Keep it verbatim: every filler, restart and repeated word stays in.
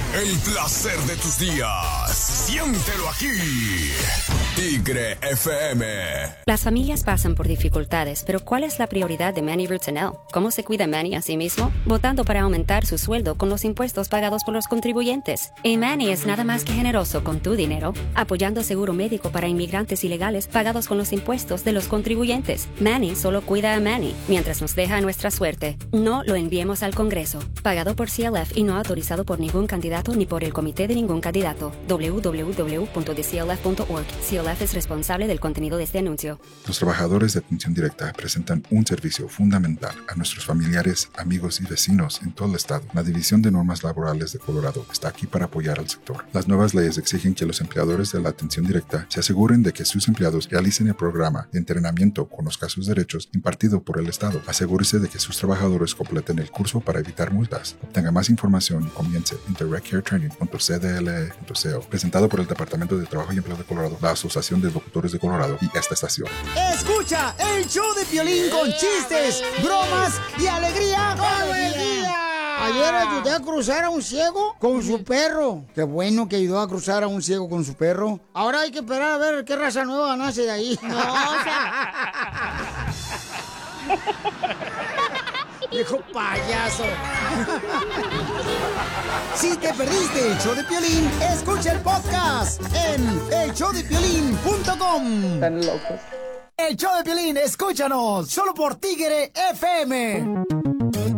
el placer de tus días. Siéntelo aquí. Tigre F M. Las familias pasan por dificultades, pero ¿cuál es la prioridad de Manny Roots and L? ¿Cómo se cuida Manny a sí mismo? Votando para aumentar su sueldo con los impuestos pagados por los contribuyentes. Y Manny es nada más que generoso con tu dinero, apoyando seguro médico para inmigrantes ilegales pagados con los impuestos de los contribuyentes. Manny solo cuida a Manny, mientras nos deja a nuestra suerte. No lo enviemos al Congreso. Pagado por C L F y no autorizado por ningún candidato ni por el comité de ningún candidato. doble u doble u doble u punto d c l f punto org. C L F es responsable del contenido de este anuncio. Los trabajadores de atención directa presentan un servicio fundamental a nuestros familiares, amigos y vecinos en todo el estado. La División de Normas Laborales de Colorado está aquí para apoyar al sector. Las nuevas leyes exigen que los empleadores de la atención directa se aseguren de que sus empleados realicen el programa de entrenamiento con los casos de derechos impartido por el estado. Asegúrese de que sus trabajadores completen el curso para evitar multas. Obtenga más información y comience en direct care training punto c d l e punto co. Presentado por el Departamento de Trabajo y Empleo de Colorado, la Asociación de Locutores de Colorado y esta estación. Escucha el show de Piolín con chistes, bromas y alegría todo el día. Ayer ayudé a cruzar a un ciego con su perro. Qué bueno que ayudó a cruzar a un ciego con su perro. Ahora hay que esperar a ver qué raza nueva nace de ahí. No, o sea... Viejo payaso. Si te perdiste el show de Piolín, escucha el podcast en el show de piolín punto com. Están locos. El show de Piolín, escúchanos, solo por Tigre F M.